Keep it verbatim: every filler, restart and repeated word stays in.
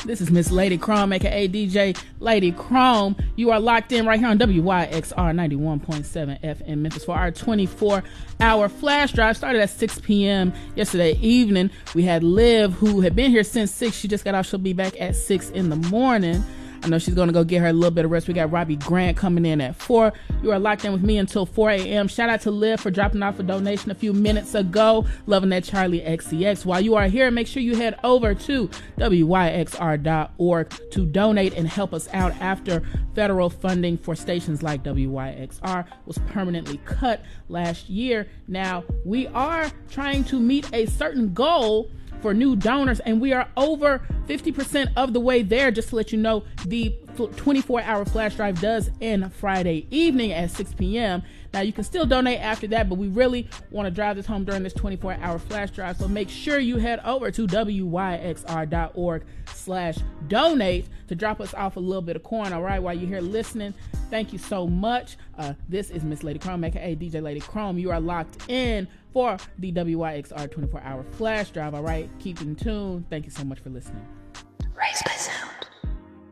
This is Miss Lady Chrome, aka D J Lady Chrome. You are locked in right here on W Y X R ninety-one point seven F M Memphis for our twenty-four hour flash drive. Started at six p.m. yesterday evening. We had Liv, who had been here since six. She just got off. She'll be back at six in the morning. I know she's going to go get her a little bit of rest. We got Robbie Grant coming in at four. You are locked in with me until four a.m. Shout out to Liv for dropping off a donation a few minutes ago. Loving that Charlie X C X. While you are here, make sure you head over to W Y X R dot org to donate and help us out after federal funding for stations like W Y X R was permanently cut last year. Now, we are trying to meet a certain goal for new donors, and we are over fifty percent of the way there. Just to let you know, the twenty-four hour flash drive does end Friday evening at six p.m. Now, you can still donate after that, but we really want to drive this home during this twenty-four hour flash drive. So make sure you head over to W Y X R dot org slash donate to drop us off a little bit of coin. All right, while you're here listening, thank you so much. Uh, this is Miss Lady Chrome, aka D J Lady Chrome. You are locked in for the W Y X R twenty-four hour flash drive. All right, keep in tune. Thank you so much for listening.